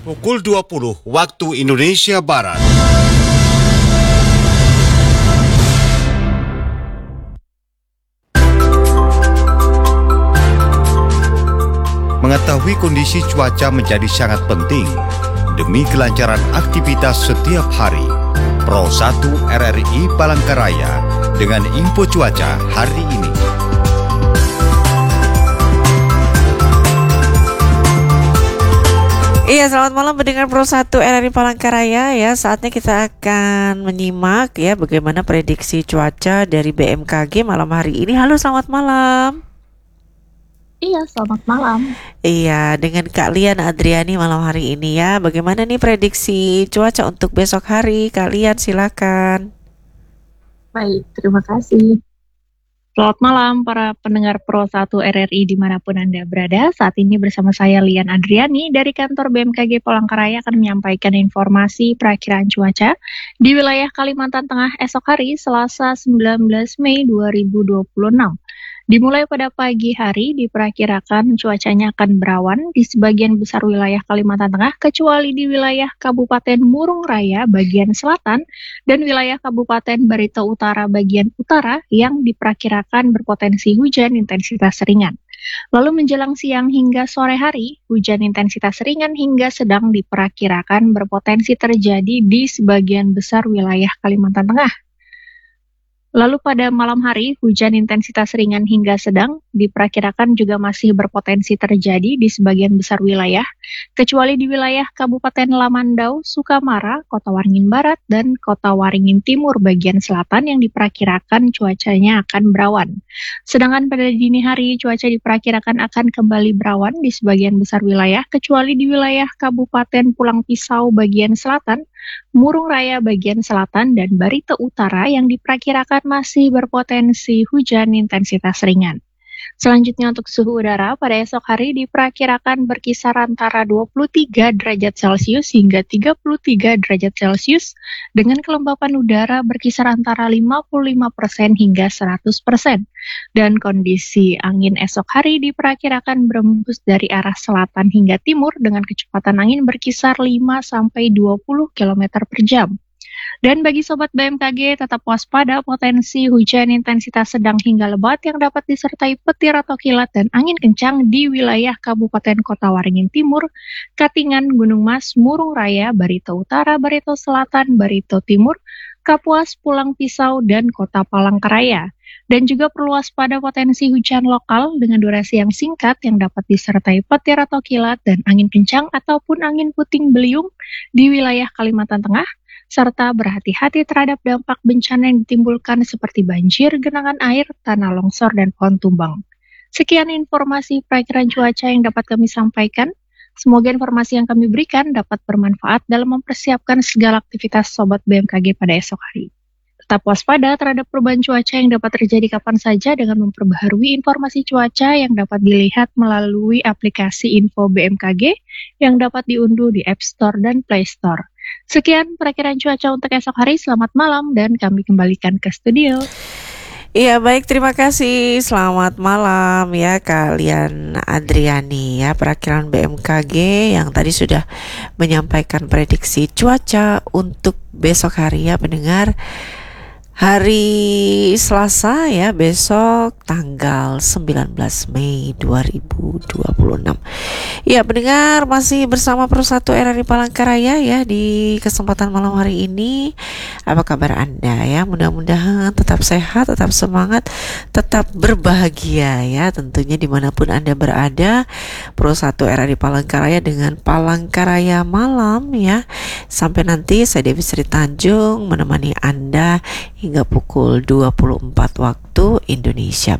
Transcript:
pukul 20 waktu Indonesia Barat. Mengetahui kondisi cuaca menjadi sangat penting demi kelancaran aktivitas setiap hari. Pro 1 RRI Palangkaraya dengan info cuaca hari ini. Iya, selamat malam pendengar Pro 1 RRI Palangkaraya ya. Saatnya kita akan menyimak ya bagaimana prediksi cuaca dari BMKG malam hari ini. Halo, selamat malam. Iya, selamat malam. Iya, dengan Kak Lian Adriani malam hari ini ya. Bagaimana nih prediksi cuaca untuk besok hari? Kak Lian, silakan. Baik, terima kasih. Selamat malam para pendengar Pro 1 RRI dimanapun Anda berada. Saat ini bersama saya Lian Adriani dari kantor BMKG Palangkaraya akan menyampaikan informasi perakiraan cuaca di wilayah Kalimantan Tengah esok hari Selasa 19 Mei 2026. Dimulai pada pagi hari, diperkirakan cuacanya akan berawan di sebagian besar wilayah Kalimantan Tengah, kecuali di wilayah Kabupaten Murung Raya bagian selatan dan wilayah Kabupaten Barito Utara bagian utara yang diperkirakan berpotensi hujan intensitas ringan. Lalu menjelang siang hingga sore hari, hujan intensitas ringan hingga sedang diperkirakan berpotensi terjadi di sebagian besar wilayah Kalimantan Tengah. Lalu pada malam hari, hujan intensitas ringan hingga sedang diperkirakan juga masih berpotensi terjadi di sebagian besar wilayah, kecuali di wilayah Kabupaten Lamandau, Sukamara, Kota Waringin Barat, dan Kota Waringin Timur bagian selatan yang diperkirakan cuacanya akan berawan. Sedangkan pada dini hari, cuaca diperkirakan akan kembali berawan di sebagian besar wilayah, kecuali di wilayah Kabupaten Pulang Pisau bagian selatan, Murung Raya bagian selatan, dan Barito Utara yang diperkirakan masih berpotensi hujan intensitas ringan. Selanjutnya untuk suhu udara pada esok hari diperkirakan berkisar antara 23 derajat Celcius hingga 33 derajat Celcius dengan kelembapan udara berkisar antara 55% hingga 100%. Dan kondisi angin esok hari diperkirakan berembus dari arah selatan hingga timur dengan kecepatan angin berkisar 5-20 km per jam. Dan bagi Sobat BMKG, tetap waspada potensi hujan intensitas sedang hingga lebat yang dapat disertai petir atau kilat dan angin kencang di wilayah Kabupaten Kota Waringin Timur, Katingan, Gunung Mas, Murung Raya, Barito Utara, Barito Selatan, Barito Timur, Kapuas, Pulang Pisau, dan Kota Palangkaraya. Dan juga perlu waspada potensi hujan lokal dengan durasi yang singkat yang dapat disertai petir atau kilat dan angin kencang ataupun angin puting beliung di wilayah Kalimantan Tengah, serta berhati-hati terhadap dampak bencana yang ditimbulkan seperti banjir, genangan air, tanah longsor, dan pohon tumbang. Sekian informasi perakiraan cuaca yang dapat kami sampaikan. Semoga informasi yang kami berikan dapat bermanfaat dalam mempersiapkan segala aktivitas Sobat BMKG pada esok hari. Tetap waspada terhadap perubahan cuaca yang dapat terjadi kapan saja dengan memperbaharui informasi cuaca yang dapat dilihat melalui aplikasi Info BMKG yang dapat diunduh di App Store dan Play Store. Sekian perakiraan cuaca untuk esok hari. Selamat malam dan kami kembalikan ke studio. Iya, baik, terima kasih. Selamat malam ya kalian Adriani ya, perakiraan BMKG yang tadi sudah menyampaikan prediksi cuaca untuk besok hari ya pendengar. Hari Selasa ya, besok tanggal 19 Mei 2026. Ya, pendengar masih bersama Pro 1 RRI Palangkaraya ya di kesempatan malam hari ini. Apa kabar Anda ya? Mudah-mudahan tetap sehat, tetap semangat, tetap berbahagia ya. Tentunya dimanapun Anda berada, Pro 1 RRI Palangkaraya dengan Palangkaraya Malam ya. Sampai nanti saya Dewi Sri Tanjung menemani Anda hingga pukul 24 waktu Indonesia